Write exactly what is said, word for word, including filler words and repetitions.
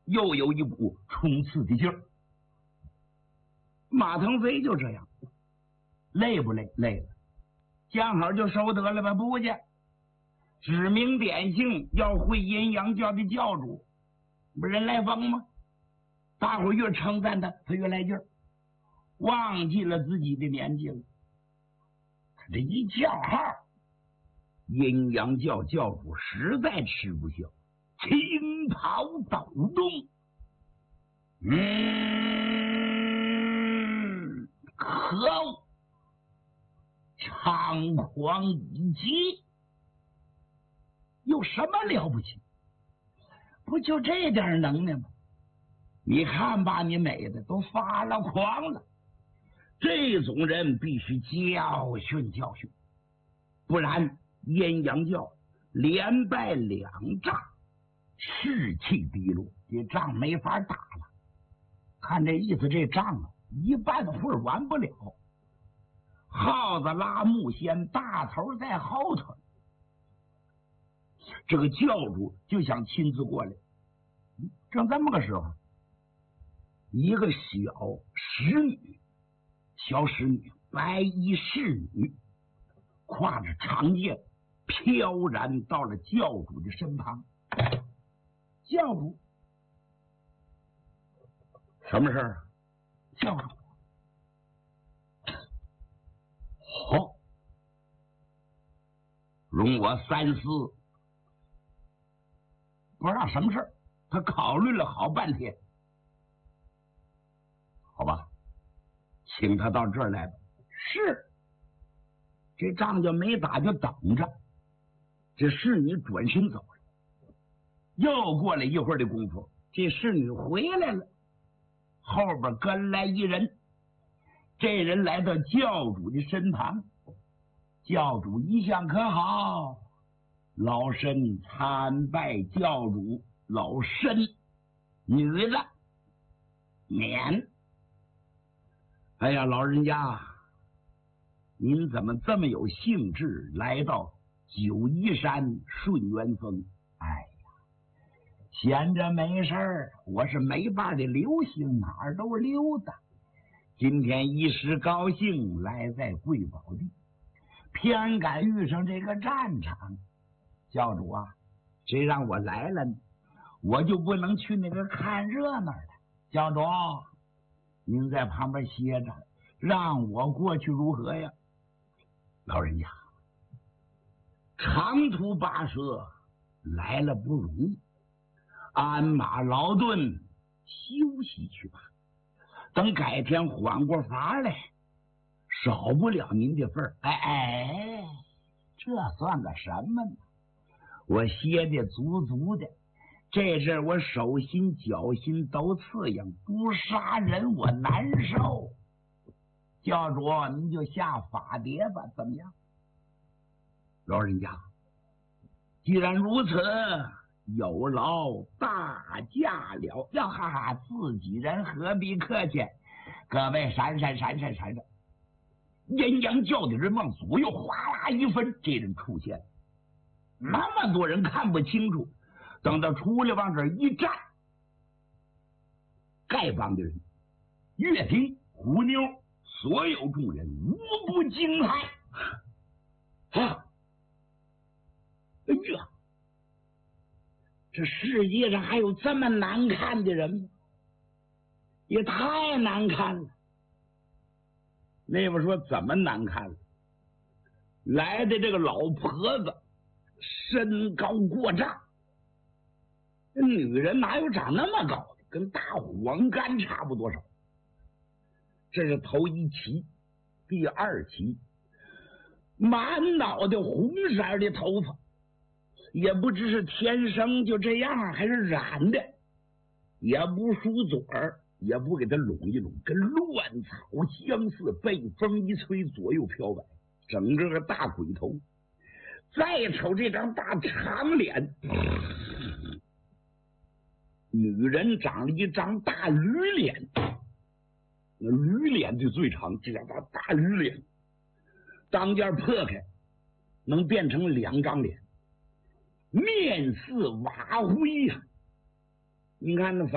又有一股冲刺的劲儿。马腾飞就这样，累不累？累了，讲好就收得了吧？不去，指名点姓要会阴阳教的教主，不人来疯吗？大伙越称赞他，他越来劲儿，忘记了自己的年纪了。他这一叫号，阴阳教教主实在吃不消，青袍抖动，嗯，可恶，猖狂以极，有什么了不起？不就这点能耐吗？你看把你美的都发了狂了，这种人必须教训教训，不然阴阳教连败两仗，士气低落，这仗没法打了。看这意思，这仗啊一半会儿完不了。耗子拉木仙，大头在后头，这个教主就想亲自过来。正这么个时候，一个小使女，小使女，白衣侍女，挎着长剑，飘然到了教主的身旁。教主，什么事儿？教主，好，容我三思。不知道什么事儿，他考虑了好半天。好吧，请他到这儿来吧。是，这仗就没打，就等着。这侍女转身走了，又过了一会儿的功夫，这侍女回来了，后边跟来一人。这人来到教主的身旁，教主一向可好？老身参拜教主，老身女的免。哎呀，老人家，您怎么这么有兴致来到九嶷山顺元峰？哎呀，闲着没事儿，我是没伴的流星，哪儿都溜达。今天一时高兴，来在贵宝地，偏赶遇上这个战场。教主啊，谁让我来了呢？我就不能去那个看热闹的。教主，您在旁边歇着，让我过去如何呀？老人家，长途跋涉来了不容易，鞍马劳顿，休息去吧。等改天缓过乏来，少不了您的份儿。哎哎，这算个什么呢？我歇的足足的，这阵我手心脚心都刺痒，不杀人我难受。教主，您就下法碟吧，怎么样？老人家，既然如此，有劳大驾了。呀哈哈，自己人何必客气？各位闪闪闪闪闪闪！阴阳教的人往左右哗啦一分，这人出现了。那么多人看不清楚，等到出来往这一站，丐帮的人、乐亭、虎妞，所有众人无不惊骇。啊！哎呀，这世界上还有这么难看的人吗？也太难看了。那边说怎么难看了？来的这个老婆子身高过丈，这女人哪有长那么高的？跟大黄杆差不多少。这是头一期，第二期，满脑袋红色的头发，也不知是天生就这样还是染的，也不梳嘴儿，也不给他拢一拢，跟乱草相似，被风一吹左右飘摆，整个个大鬼头。再瞅这张大长脸，女人长了一张大驴脸，那驴脸就最长，这张大大驴脸，当间破开能变成两张脸，面似瓦灰呀、啊！你看那